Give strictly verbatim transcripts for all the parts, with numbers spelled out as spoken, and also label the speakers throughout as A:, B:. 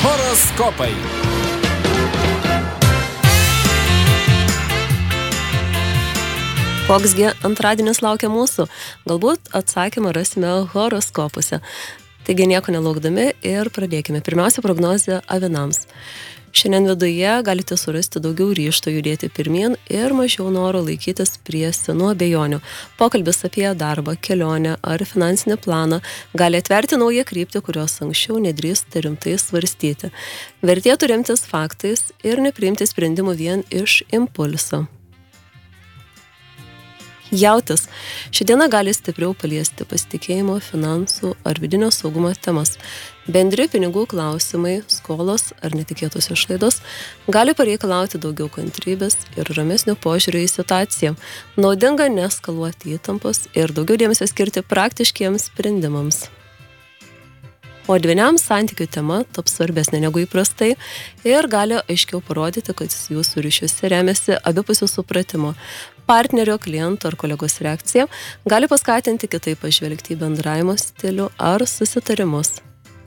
A: Horoskopai.
B: Koksgi antradienis laukia mūsų? Galbūt atsakymą rasime horoskopuose. Taigi nieko nelaukdami ir pradėkime. Pirmiausia, prognozė avinams. Šiandien viduje galite surasti daugiau ryžto judėti pirmyn ir mažiau noro laikytis prie senų abejonių. Pokalbis apie darbą, kelionę ar finansinį planą gali atverti naują kryptį, kurios anksčiau nedrįstate rimtai svarstyti. Vertėtų remtis faktais ir nepriimti sprendimų vien iš impulso. Jautis. Ši diena gali stipriau paliesti pasitikėjimo, finansų ar vidinio saugumo temas. Bendri pinigų klausimai, skolos ar netikėtos išlaidos gali pareikalauti daugiau kantrybės ir ramesnio požiūrio į situaciją. Naudinga neskaluoti įtampos ir daugiau dėmesio skirti praktiškiems sprendimams. O dvyniams santykių tema taps svarbesnė negu įprastai ir gali aiškiau parodyti, kad jūsų ryšiuose remiasi abipusių supratimo. Partnerio, kliento ar kolegos reakcija gali paskatinti kitaip pažvelgti į bendravimo stilių ar susitarimus.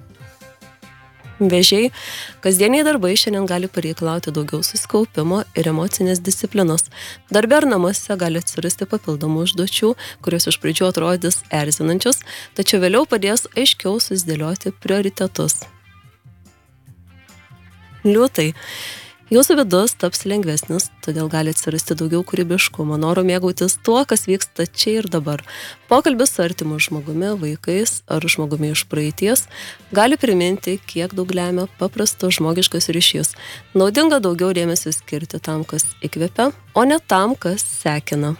B: Vėžiai, kasdieniai darbai šiandien gali pareikalauti daugiau susikaupimo ir emocinės disciplinos. Darbe ar namuose gali atsirasti papildomų užduočių, kurios iš pradžių atrodys erzinančios, tačiau vėliau padės aiškiau susidėlioti prioritetus. Liūtai. Jūsų vidus taps lengvesnis, todėl gali atsirasti daugiau kūrybiškumo, noro mėgautis tuo, kas vyksta čia ir dabar. Pokalbis su artimu žmogumi, vaikais ar žmogumi iš praeities gali priminti, kiek daug lemia paprastas žmogiškas ryšys. Naudinga daugiau dėmesio skirti tam, kas įkvepia, o ne tam, kas sekina.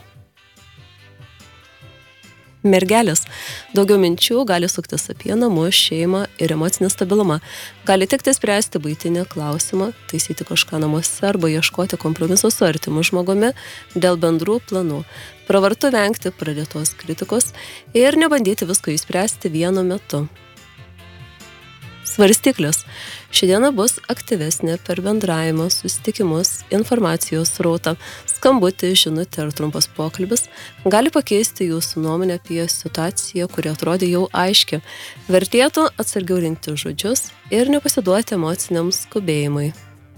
B: Mergelės. Daugiau minčių gali suktis apie namus, šeimą ir emocinį stabilumą. Gali tekti spręsti buitinį klausimą, taisyti kažką namuose arba ieškoti kompromiso su artimu žmogumi dėl bendrų planų. Pravartu vengti pradėtos kritikos ir nebandyti visko išspręsti vienu metu. Svarstyklis. Ši diena bus aktyvesnė per bendravimą, susitikimus, informacijos srautą, skambutį, žinutę ar trumpas pokalbis gali pakeisti jūsų nuomonę apie situaciją, kuri atrodė jau aiški. Vertėtų atsargiau rinkti žodžius ir nepasiduoti emociniam skubėjimui.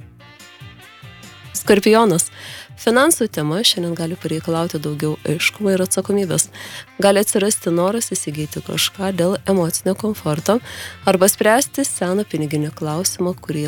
B: Skorpionas. Finansų tema šiandien gali pareikalauti daugiau aiškumo ir atsakomybės. Gali atsirasti noras įsigyti kažką dėl emocinio komforto arba spręsti seną piniginį klausimą, kurį